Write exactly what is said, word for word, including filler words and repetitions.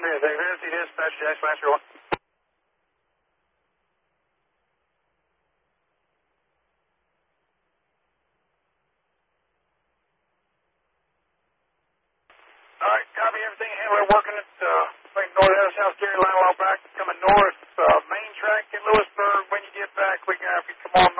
Yeah, they fancy dispatch, Jack Smasher one. All right, copy everything. Handler working at uh, like north out of South Carolina, while back coming north, uh, main track in Lewisburg. When you get back, we can have you come on